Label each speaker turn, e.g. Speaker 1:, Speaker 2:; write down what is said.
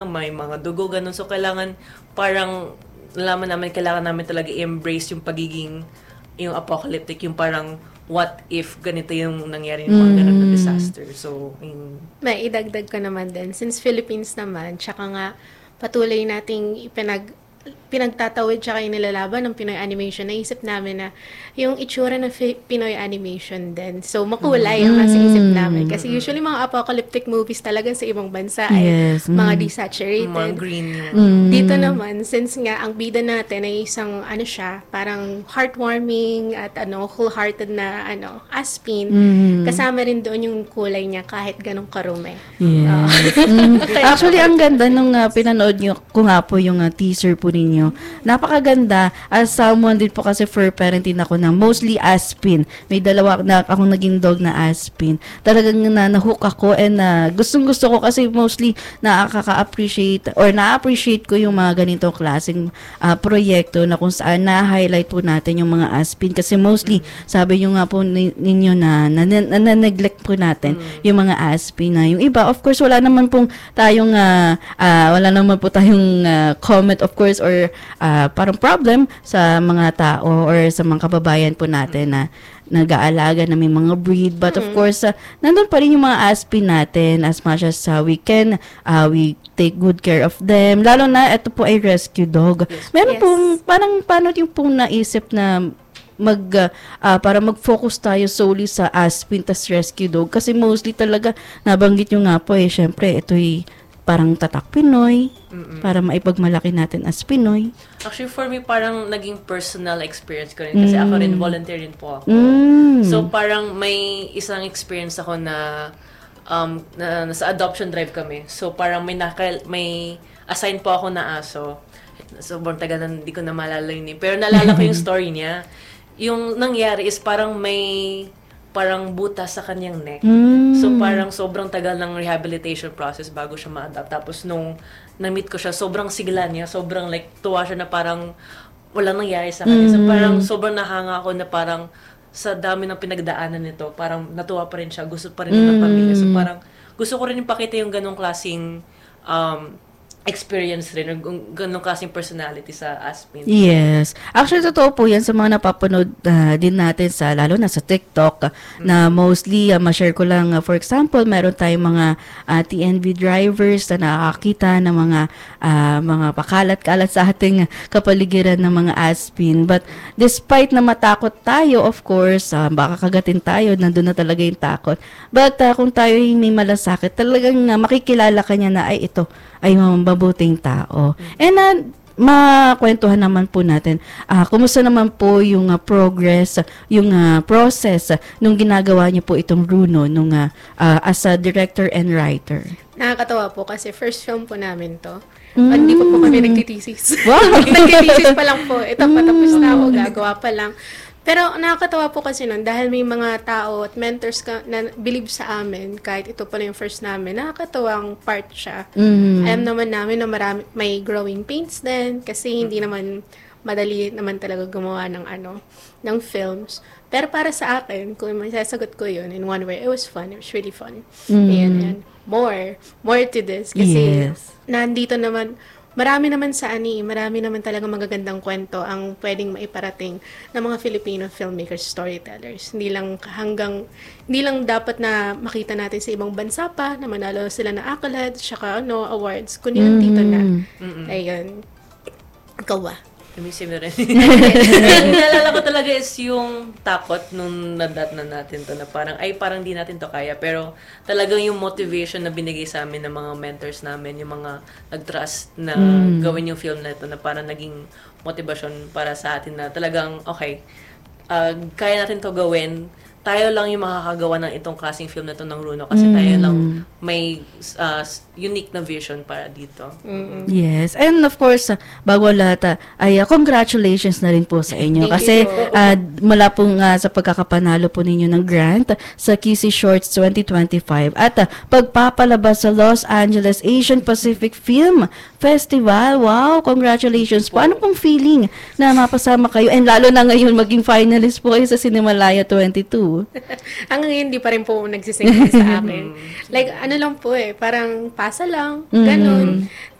Speaker 1: may mga dugo, ganun. So, kailangan parang, nalaman namin, kailangan namin talaga i-embrace yung pagiging, yung apocalyptic, yung parang, what if ganito yung nangyari yung mga ganun na disaster. So,
Speaker 2: May idagdag ko naman din. Since Philippines naman, tsaka nga patuloy nating pinagtatawid tsaka inilalaban ng Pinoy animation, naisip namin na yung itsura ng Pinoy animation din. So, makulay ang nasa isip namin. Kasi usually mga apocalyptic movies talaga sa ibang bansa ay mga desaturated.
Speaker 1: mga green
Speaker 2: Dito naman, since nga ang bida natin ay isang siya, parang heartwarming at wholehearted na Aspin, kasama rin doon yung kulay niya kahit ganong karume.
Speaker 3: Yes. Actually, ang ganda nung pinanood nyo ko nga po yung teaser po ninyo. Napakaganda. As someone din po kasi fur parent din ako na mostly Aspin. May dalawa na akong naging dog na Aspin. Talagang na-hook ako and gustong-gusto ko kasi mostly nakaka-appreciate or na-appreciate ko yung mga ganitong klaseng proyekto na kung saan na-highlight po natin yung mga Aspin kasi mostly sabi nyo nga po ninyo na na-neglect po natin yung mga Aspin na yung iba. Of course, wala naman po tayong comment of course or parang problem sa mga tao or sa mga kababayan po natin na nag-aalaga na may mga breed. But of course, nandun pa rin yung mga Aspin natin as much as we can. We take good care of them. Lalo na, ito po ay rescue dog. Meron pong, parang paano yung pong naisip na para mag-focus tayo solely sa Aspin tas rescue dog? Kasi mostly talaga, nabanggit nyo nga po syempre, ito'y parang tatak Pinoy, para maipagmalaki natin as Pinoy.
Speaker 1: Actually, for me, parang naging personal experience ko rin. Kasi ako rin, volunteer rin po ako. So, parang may isang experience ako na nasa adoption drive kami. So, parang may assign po ako na aso. Sobrang tagal na, hindi ko na maalala yun. Pero naalala ko yung story niya. Yung nangyari is parang may butas sa kanyang neck. So, parang sobrang tagal ng rehabilitation process bago siya ma-adapt. Tapos, nung na-meet ko siya, sobrang sigla niya. Sobrang tuwa siya na parang walang nangyari sa kanya. So, parang sobrang nahanga ako na parang sa dami ng pinagdaanan nito, parang natuwa pa rin siya. Gusto pa rin ng pamilya. So, parang gusto ko rin ipakita yung ganong klaseng experience rin, ganong klaseng personality sa Aspin.
Speaker 3: Yes. Actually, totoo po yan sa mga napapanood din natin lalo na sa TikTok na mostly, ma-share ko lang, for example, meron tayong mga TNV drivers na nakakita ng mga pakalat-kalat sa ating kapaligiran ng mga Aspin. But despite na matakot tayo, of course, baka kagatin tayo, nandun na talaga yung takot. But kung tayo may malasakit, talagang makikilala ka niya na ito ay mabuting tao. And makwentuhan naman po natin, kumusta naman po yung progress, yung process nung ginagawa niyo po itong Runo nung as a director and writer?
Speaker 2: Nakakatawa po kasi first film po namin to. Hindi pa po kami nagtitisis.
Speaker 3: Wow!
Speaker 2: Nagtitisis pa lang po. Ito, patapos na ako, gagawa pa lang. Pero nakakatawa po kasi nun, dahil may mga tao at mentors na believe sa amin, kahit ito pala yung first namin, nakakatawang part siya. Alam naman namin na may growing pains din, kasi hindi naman madali naman talaga gumawa ng films. Pero para sa akin, kung masasagot ko yun in one way, it was fun. It was really fun. And more to this. Kasi nandito naman, marami naman talaga magagandang kwento ang pwedeng maiparating ng mga Filipino filmmakers, storytellers. Hindi lang dapat na makita natin sa ibang bansa pa, na manalo sila na accolades, saka awards, kundi nandito na. Ayun. Ikaw ba?
Speaker 1: Sim na rin. Naalala ko talaga is yung takot nung nadat na natin to na parang di natin to kaya. Pero talagang yung motivation na binigay sa amin ng mga mentors namin, yung mga nag-trust na gawin yung film na ito na parang naging motivation para sa atin na talagang, okay, kaya natin to gawin. Tayo lang yung makakagawa ng itong klaseng film na ito ng Runo kasi tayo lang may unique na vision para dito.
Speaker 3: Yes. And of course, bago lahat, ay congratulations na rin po sa inyo. Kasi mula po sa pagkakapanalo po ninyo ng grant sa QC Shorts 2025 at pagpapalabas sa Los Angeles Asian Pacific Film Festival. Wow! Congratulations po. Ano pong feeling na mapasama kayo? And lalo na ngayon, maging finalist po kayo sa Cinemalaya 22.
Speaker 2: Hanggang ngayon, hindi pa rin po nagsisingin sa akin. Like, lang po parang pasa lang, ganun.